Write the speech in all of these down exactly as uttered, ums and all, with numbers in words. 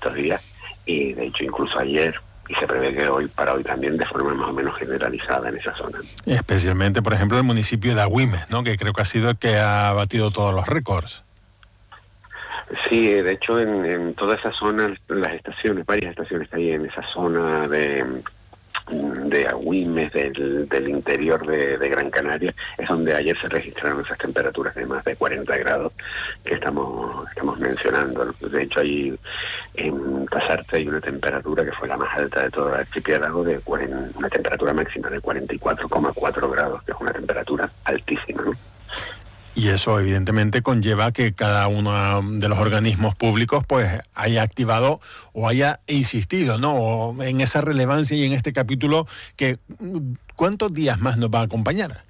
estos días, y de hecho incluso ayer, y se prevé que hoy, para hoy también, de forma más o menos generalizada en esa zona. Especialmente, por ejemplo, el municipio de Agüimes, ¿no?, que creo que ha sido el que ha batido todos los récords. Sí, de hecho en, en toda esa zona, las estaciones, varias estaciones que hay en esa zona de, de Agüimes, del, del interior de, de Gran Canaria, es donde ayer se registraron esas temperaturas de más de cuarenta grados que estamos estamos mencionando. De hecho, ahí en Tasarte hay una temperatura que fue la más alta de todo el archipiélago, de cuarenta, una temperatura máxima de cuarenta y cuatro coma cuatro grados, que es una temperatura altísima, ¿no? Y eso evidentemente conlleva que cada uno de los organismos públicos pues haya activado o haya insistido, ¿no?, en esa relevancia y en este capítulo que ¿cuántos días más nos va a acompañar?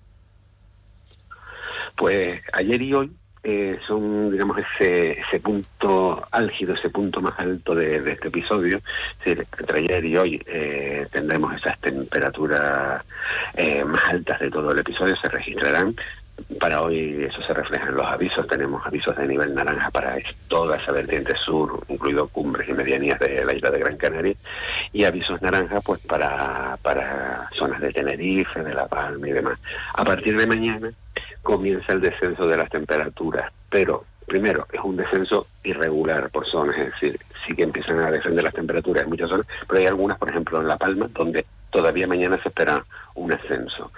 Pues ayer y hoy eh, son, digamos, ese ese punto álgido, ese punto más alto de, de este episodio. Es decir, entre ayer y hoy eh, tendremos esas temperaturas eh, más altas de todo el episodio, se registrarán. Para hoy eso se refleja en los avisos. Tenemos avisos de nivel naranja para toda esa vertiente sur, incluido cumbres y medianías de la isla de Gran Canaria, y avisos naranja pues para, para zonas de Tenerife, de La Palma y demás. A partir de mañana comienza el descenso de las temperaturas, pero primero es un descenso irregular por zonas, es decir, sí que empiezan a descender las temperaturas en muchas zonas, pero hay algunas, por ejemplo en La Palma, donde todavía mañana se espera un ascenso.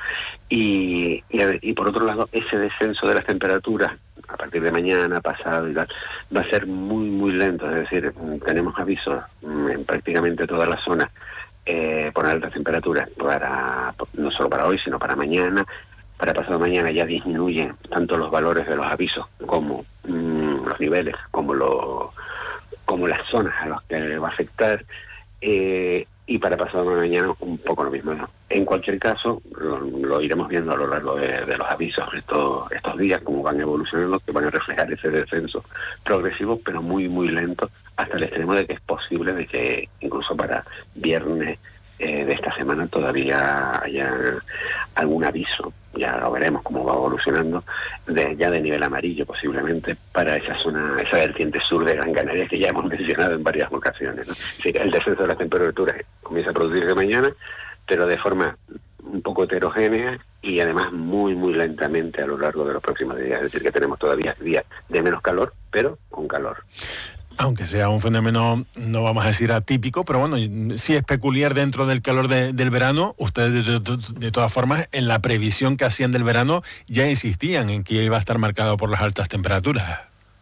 Y, y, y por otro lado, ese descenso de las temperaturas, a partir de mañana, pasado y tal, va a ser muy, muy lento. Es decir, tenemos avisos en prácticamente todas las zonas eh, por altas temperaturas, para no solo para hoy, sino para mañana. Para pasado mañana ya disminuyen tanto los valores de los avisos como mmm, los niveles, como, lo, como las zonas a las que va a afectar. Eh, y para pasado mañana un poco lo mismo, ¿no? En cualquier caso, lo, lo iremos viendo a lo largo de, de los avisos estos, estos días, cómo van evolucionando, que van a reflejar ese descenso progresivo, pero muy, muy lento, hasta el extremo de que es posible de que incluso para viernes eh, de esta semana todavía haya algún aviso, ya lo veremos cómo va evolucionando, de ya de nivel amarillo posiblemente, para esa zona, esa vertiente sur de Gran Canaria que ya hemos mencionado en varias ocasiones, ¿no? Sí, el descenso de las temperaturas comienza a producirse mañana, pero de forma un poco heterogénea y además muy, muy lentamente a lo largo de los próximos días. Es decir, que tenemos todavía días de menos calor, pero con calor. Aunque sea un fenómeno, no vamos a decir atípico, pero bueno, sí es peculiar dentro del calor de, del verano. Ustedes, de, de, de todas formas, en la previsión que hacían del verano, ya insistían en que iba a estar marcado por las altas temperaturas.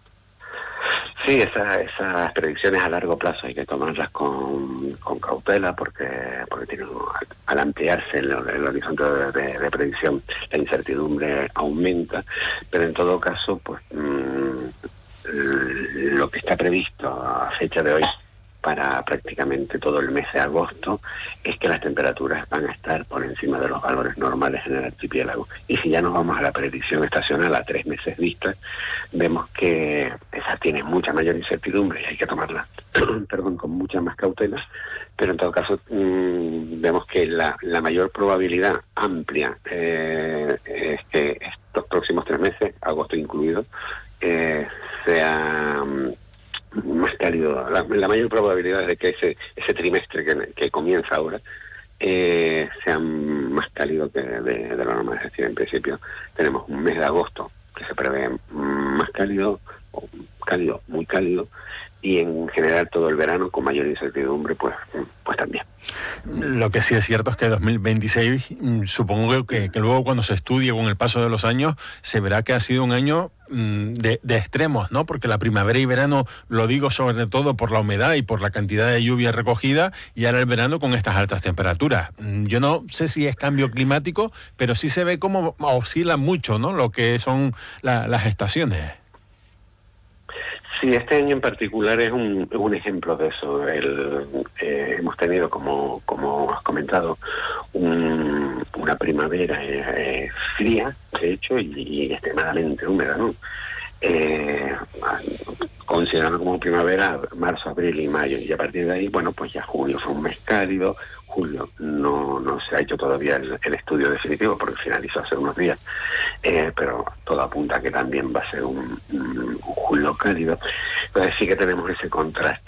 Sí, esa, esas predicciones a largo plazo hay que tomarlas con, con cautela, porque porque tiene, al ampliarse el, el horizonte de, de, de predicción, la incertidumbre aumenta, pero en todo caso, pues mmm, lo que está previsto a fecha de hoy para prácticamente todo el mes de agosto es que las temperaturas van a estar por encima de los valores normales en el archipiélago. Y si ya nos vamos a la predicción estacional a tres meses vista, vemos que esa tiene mucha mayor incertidumbre y hay que tomarla perdón, con mucha más cautela, pero en todo caso mmm, vemos que la, la mayor probabilidad amplia eh, es que estos próximos tres meses, agosto incluido, eh, sea um, más cálido. La, la mayor probabilidad es de que ese ese trimestre que, que comienza ahora eh, sea más cálido que de, de lo normal. Es decir, en principio tenemos un mes de agosto que se prevé más cálido, o cálido, muy cálido, y en general todo el verano con mayor incertidumbre, pues pues también. Lo que sí es cierto es que dos mil veintiséis, supongo que, que luego cuando se estudie con el paso de los años, se verá que ha sido un año de, de extremos, ¿no? Porque la primavera y verano, lo digo sobre todo por la humedad y por la cantidad de lluvia recogida, y ahora el verano con estas altas temperaturas. Yo no sé si es cambio climático, pero sí se ve como oscila mucho, ¿no?, lo que son la, las estaciones. Sí, este año en particular es un, un ejemplo de eso. El, eh, hemos tenido, como, como has comentado, un, una primavera eh, fría, de hecho, y, y extremadamente húmeda, ¿no? Eh, considerando como primavera marzo, abril y mayo, y a partir de ahí, bueno, pues ya junio fue un mes cálido. Julio no, no se ha hecho todavía el, el estudio definitivo porque finalizó hace unos días, eh, pero todo apunta a que también va a ser un, un, un julio cálido. Entonces sí que tenemos ese contraste